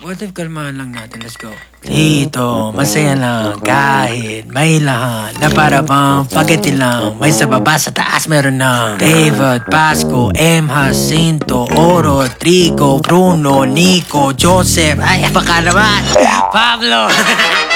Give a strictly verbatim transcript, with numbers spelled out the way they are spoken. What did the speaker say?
What if kalmahan lang natin? Let's go. Dito, masaya lang kahit may lahat na para bang pagati lang. May sa baba, sa taas meron na David, Pasco, M. Jacinto, Oro, Trigo, Bruno, Nico, Joseph, ay baka naman Pablo.